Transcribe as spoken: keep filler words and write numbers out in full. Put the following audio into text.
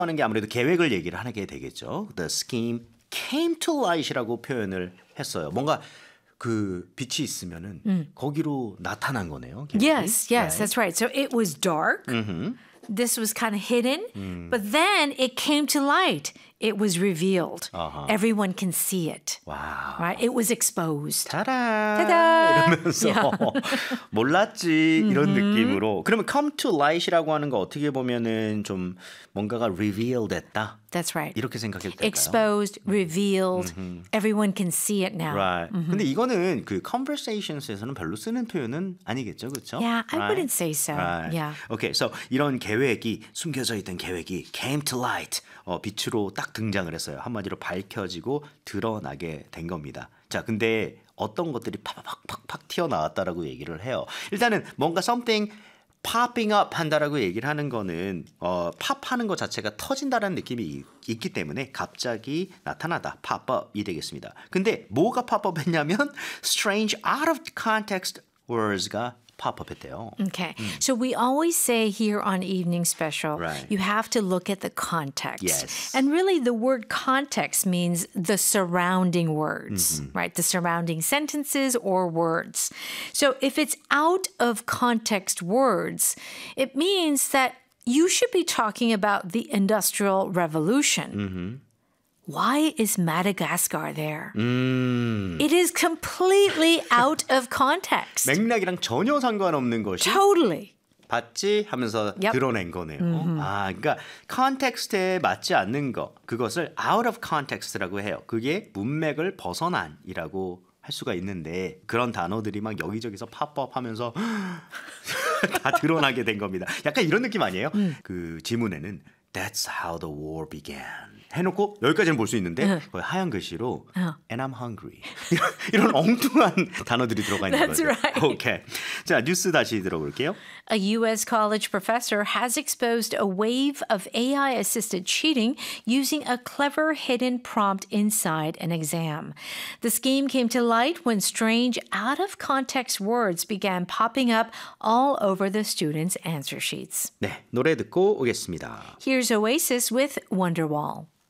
하는 게 아무래도 계획을 얘기를 하게 되겠죠. The scheme came to light이라고 표현을 했어요. 뭔가 그 빛이 있으면은 음. 거기로 나타난 거네요. 계획이. Yes, yes, right? that's right. So it was dark. Mm-hmm. This was kind of hidden, mm. but then it came to light. It was revealed. Uh-huh. Everyone can see it. Wow. Right? It was exposed. 타다! 타다! 이러면서 yeah. 몰랐지 이런 mm-hmm. 느낌으로. 그러면 come to light이라고 하는 거 어떻게 보면은 좀 뭔가가 reveal 됐다. That's right. 이렇게 생각해도 될까요? Exposed, revealed. Mm-hmm. Everyone can see it now. Right. Mm-hmm. 근데 이거는 그 conversations에서는 별로 쓰는 표현은 아니겠죠, 그렇죠? Yeah, I right? wouldn't say so. Right. Yeah. Okay, so 이런 계획이 숨겨져 있던 계획이 came to light. 어, 빛으로 딱 등장을 했어요. 한마디로 밝혀지고 드러나게 된 겁니다. 자, 근데 어떤 것들이 팍팍팍팍 튀어나왔다라고 얘기를 해요. 일단은 뭔가 something popping up 한다라고 얘기를 하는 거는 어, 팝하는 것 자체가 터진다라는 느낌이 있기 때문에 갑자기 나타나다, pop up이 되겠습니다. 근데 뭐가 pop up 했냐면 strange out of context words가 pop-up 했대요. Okay. Mm. So we always say here on Evening Special, right. you have to look at the context. Yes. And really the word context means the surrounding words, mm-hmm. right? The surrounding sentences or words. So if it's out of context words, it means that you should be talking about the Industrial Revolution. Mm-hmm. Why is Madagascar there? 음. It is completely out of context. 맥락이랑 전혀 상관없는 것이 Totally. 봤지 하면서 Yep. 드러낸 거네요. Mm-hmm. 아, 그러니까 컨텍스트에 맞지 않는 거, 그것을 out of context라고 해요. 그게 문맥을 벗어난이라고 할 수가 있는데 그런 단어들이 막 여기저기서 팝업하면서 다 드러나게 된 겁니다. 약간 이런 느낌 아니에요? 음. 그 지문에는 That's how the war began. 해놓고 여기까지는 볼 수 있는데 어. 거의 하얀 글씨로 어. And I'm hungry. 이런, 이런 엉뚱한 단어들이 들어가 있는 That's 거죠. right. 오케이. 자, 뉴스 다시 들어볼게요. A U S college professor has exposed a wave of A I-assisted cheating using a clever hidden prompt inside an exam. The scheme came to light when strange, out-of-context words began popping up all over the students' answer sheets. 네, 노래 듣고 오겠습니다. Here's Oasis with Wonderwall.